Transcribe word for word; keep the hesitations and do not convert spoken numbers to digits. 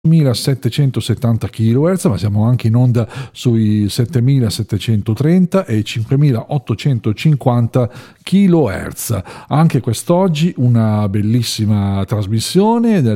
cinquemilasettecentosettanta chilohertz, ma siamo anche in onda sui settemilasettecentotrenta e cinquemilaottocentocinquanta chilohertz. Anche quest'oggi una bellissima trasmissione